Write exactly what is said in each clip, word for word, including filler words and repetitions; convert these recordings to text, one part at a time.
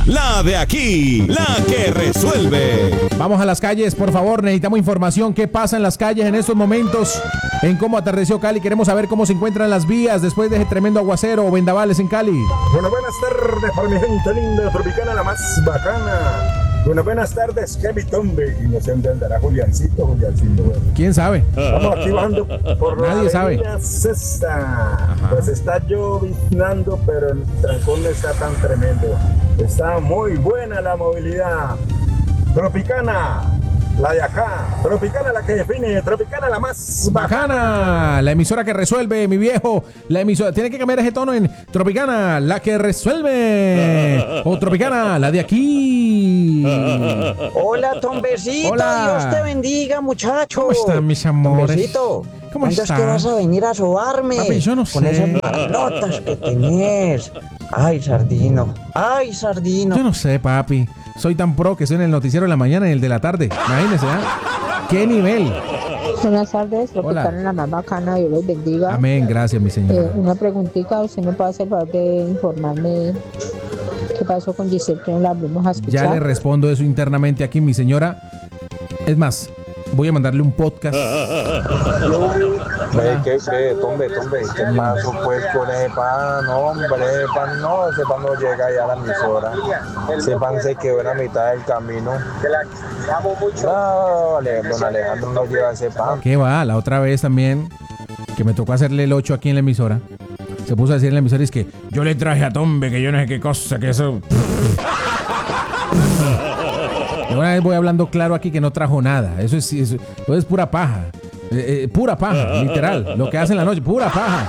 la de aquí, la que resuelve. Vamos a las calles, por favor, necesitamos información. ¿Qué pasa en las calles en estos momentos? En cómo atardeció Cali, queremos saber cómo se encuentran las vías después de ese tremendo aguacero o vendavales en Cali. Bueno, buenas tardes para mi gente linda, tropicana, la más bacana. Bueno, buenas tardes, Kevin Tombe. Y no sé dónde andará Juliancito, Juliancito. Bueno. ¿Quién sabe? Estamos activando por Nadie la sabe. avenida Sexta. Pues está lloviznando, pero el trancón no está tan tremendo. Está muy buena la movilidad. Tropicana, la de acá. Tropicana, la que define. Tropicana, la más bacana. Bacana, la emisora que resuelve, mi viejo. La emisora, tiene que cambiar ese tono en Tropicana, la que resuelve. O Tropicana, la de aquí. Hola, Tombecito. Hola. Dios te bendiga, muchacho. ¿Cómo están, mis amores? Tombecito, ¿Cómo ¿cuándo es estás? que vas a venir a sobarme? Papi, yo no Con sé. esas manotas que tenés. Ay, Sardino. Ay, Sardino. Yo no sé, papi. Soy tan pro que soy en el noticiero de la mañana y en el de la tarde. Imagínense, ¿ah? ¿Qué nivel? Buenas tardes, lo que Hola. están en la más bacana, Dios los bendiga. Amén, gracias, mi Eh, señora. una preguntita, ¿usted me puede hacer favor de informarme qué pasó con Giselle, que no la volvimos a escuchar? Ya le respondo eso internamente aquí, mi señora. Es más, voy a mandarle un podcast. Ve, ¿qué cree? Tombe, tombe, ¿qué pasó pues con ese pan? No, hombre, ese pan no, ese pan no llega ya a la emisora. Ese pan se quedó en la mitad del camino. No, Ale- don Alejandro no lleva ese pan. ¿Qué va? La otra vez también, que me tocó hacerle el ocho aquí en la emisora. Se puso a decir en la emisora, es que yo le traje a Tombe, que yo no sé qué cosa, que eso... De una vez voy hablando claro aquí que no trajo nada. Eso es, eso, eso es pura paja. Eh, eh, pura paja, literal. Lo que hace en la noche, pura paja.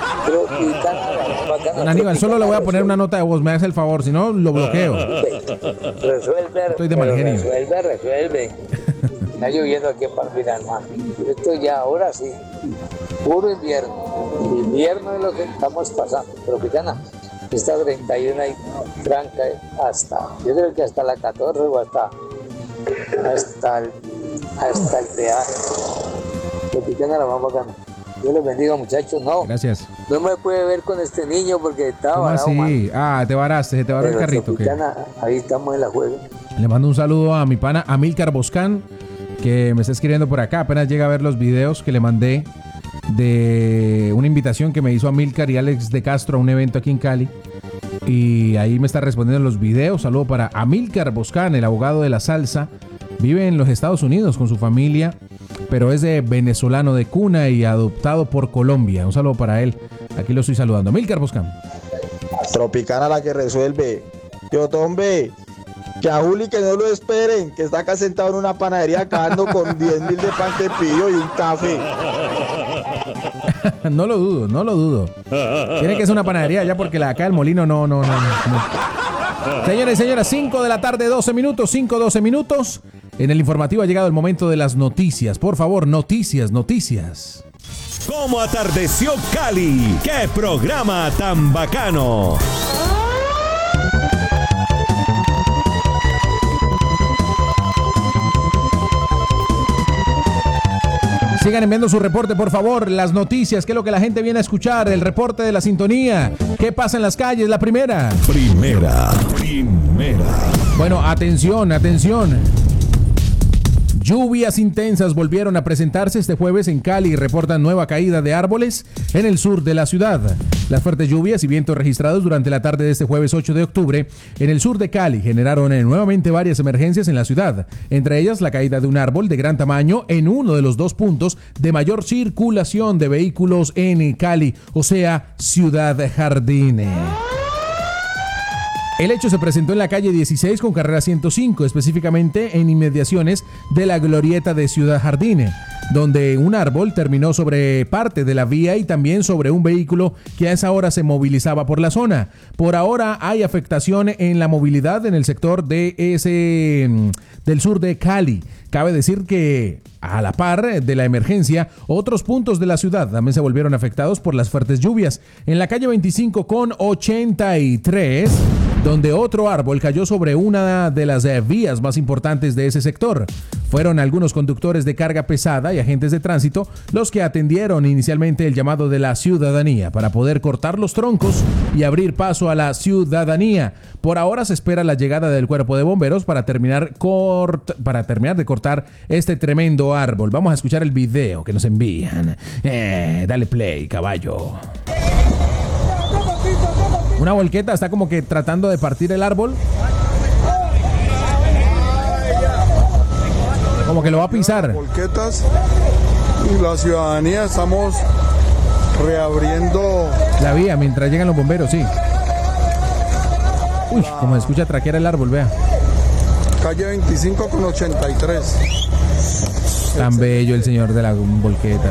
Don Aníbal, solo le voy a poner una nota de voz, me hace el favor, si no lo bloqueo. Resuelve, Estoy de mal pero genio. resuelve, resuelve. Está lloviendo aquí en Parmiralma. Esto ya ahora sí, puro invierno. Invierno es lo que estamos pasando. Tropicana, esta treinta y uno y tranca hasta, yo creo que hasta la catorce o hasta, hasta, el, hasta el peaje. Tropicana, la más bacana. Dios les bendiga, muchachos. No, Gracias. no me puede ver con este niño porque estaba ¿Cómo varado, así? man. Ah, te varaste, se te varó el Pero carrito. ¿Qué? Tropicana, ahí estamos en la juega. Le mando un saludo a mi pana Amílcar Boscán, que me está escribiendo por acá. Apenas llega a ver los videos que le mandé de una invitación que me hizo Amílcar y Alex de Castro a un evento aquí en Cali. Y ahí me está respondiendo los videos. Saludo para Amílcar Boscán, el abogado de la salsa. Vive en los Estados Unidos con su familia, pero es de venezolano de cuna y adoptado por Colombia. Un saludo para él. Aquí lo estoy saludando. Amílcar Boscán. Tropicana, la que resuelve. Yo, Tombe, que a Juli que no lo esperen, que está acá sentado en una panadería acabando con diez mil de pan que pidió y un café. No lo dudo, no lo dudo. Tiene que ser una panadería ya porque la de acá del molino no, no, no. no. Señores y señoras, cinco de la tarde, doce minutos, cinco, doce minutos. En el informativo ha llegado el momento de las noticias. Por favor, noticias, noticias. ¿Cómo atardeció Cali? ¡Qué programa tan bacano! Sigan enviando su reporte, por favor. Las noticias, qué es lo que la gente viene a escuchar. El reporte de la sintonía. ¿Qué pasa en las calles? La primera. Primera, primera. Bueno, atención, atención. Lluvias intensas volvieron a presentarse este jueves en Cali y reportan nueva caída de árboles en el sur de la ciudad. Las fuertes lluvias y vientos registrados durante la tarde de este jueves ocho de octubre en el sur de Cali generaron eh, nuevamente varias emergencias en la ciudad, entre ellas la caída de un árbol de gran tamaño en uno de los dos puntos de mayor circulación de vehículos en Cali, o sea, Ciudad Jardín. El hecho se presentó en la calle dieciséis con carrera ciento cinco, específicamente en inmediaciones de la glorieta de Ciudad Jardín, donde un árbol terminó sobre parte de la vía y también sobre un vehículo que a esa hora se movilizaba por la zona. Por ahora hay afectación en la movilidad en el sector de ese del sur de Cali. Cabe decir que a la par de la emergencia, otros puntos de la ciudad también se volvieron afectados por las fuertes lluvias. En la calle veinticinco con ochenta y tres donde otro árbol cayó sobre una de las eh, vías más importantes de ese sector. Fueron algunos conductores de carga pesada y agentes de tránsito los que atendieron inicialmente el llamado de la ciudadanía para poder cortar los troncos y abrir paso a la ciudadanía. Por ahora se espera la llegada del cuerpo de bomberos para terminar, cort- para terminar de cortar este tremendo árbol. Vamos a escuchar el video que nos envían. Eh, dale play, caballo. Una volqueta está como que tratando de partir el árbol. Como que lo va a pisar. Volquetas y la ciudadanía estamos reabriendo la vía mientras llegan los bomberos, sí. Uy, la... como se escucha traquear el árbol, vea. Calle veinticinco con ochenta y tres. Tan bello el señor de la volqueta,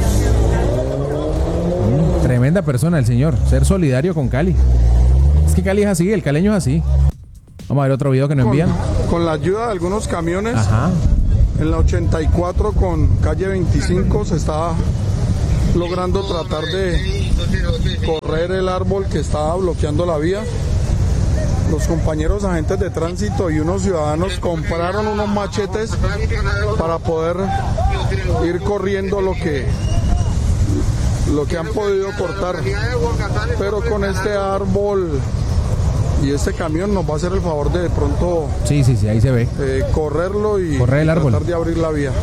mm, tremenda persona el señor. Ser solidario con Cali. Es que Cali es así, el caleño es así. Vamos a ver otro video que nos envían. Con, con la ayuda de algunos camiones. Ajá. En la ochenta y cuatro con calle veinticinco se está logrando tratar de correr el árbol que estaba bloqueando la vía. Los compañeros agentes de tránsito y unos ciudadanos compraron unos machetes para poder ir corriendo lo que lo que han podido cortar, pero con este árbol y este camión nos va a hacer el favor de de pronto sí, sí, sí, ahí se ve eh, correrlo y correr el árbol, tratar de abrir la vía.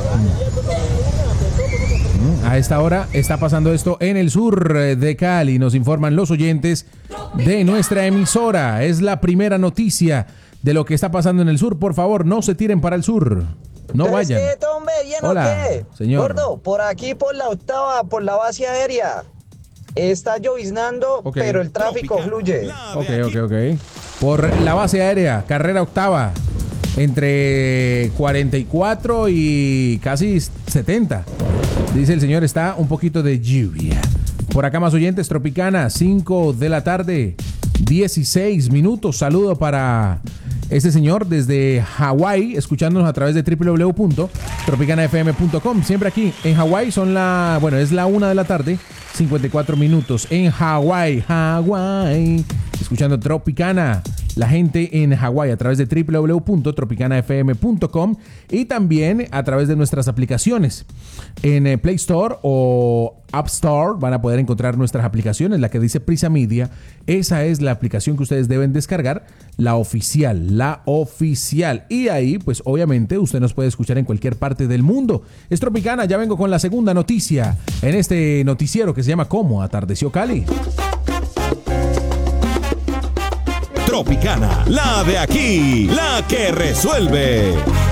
Mm. A esta hora está pasando esto en el sur de Cali, nos informan los oyentes de nuestra emisora. Es la primera noticia de lo que está pasando en el sur. Por favor, no se tiren para el sur. No vayan. Hombre, ¿bien Hola, o qué? señor. Gordo, por aquí, por la octava, por la base aérea. Está lloviznando, okay, pero el tráfico fluye. Ok, ok, ok. Por la base aérea, carrera octava, entre cuarenta y cuatro y casi setenta. Dice el señor, está un poquito de lluvia. Por acá más oyentes, Tropicana, cinco de la tarde, dieciséis minutos. Saludo para este señor desde Hawái, escuchándonos a través de doble u doble u doble u punto tropicana f m punto com. Siempre aquí en Hawái son la, bueno, es la una de la tarde, cincuenta y cuatro minutos. En Hawái, Hawái, escuchando Tropicana. La gente en Hawái a través de doble u doble u doble u punto tropicana f m punto com y también a través de nuestras aplicaciones. En Play Store o App Store van a poder encontrar nuestras aplicaciones. La que dice Prisa Media, esa es la aplicación que ustedes deben descargar, la oficial, la oficial. Y ahí, pues obviamente, usted nos puede escuchar en cualquier parte del mundo. Es Tropicana, ya vengo con la segunda noticia en este noticiero que se llama ¿Cómo atardeció Cali? Tropicana, la de aquí, la que resuelve.